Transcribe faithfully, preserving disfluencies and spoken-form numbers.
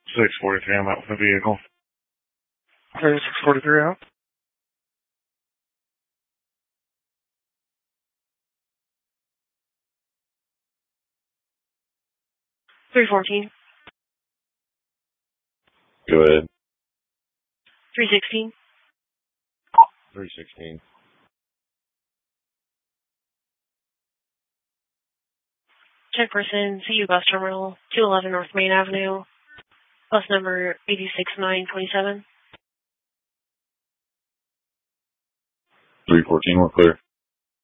six forty-three, I'm out with the vehicle. thirty-six forty-three out. three fourteen. Go ahead. three sixteen. three sixteen. Check person, C U Bus Terminal, two eleven North Main Avenue, bus number eight six nine two seven. three fourteen, we're clear.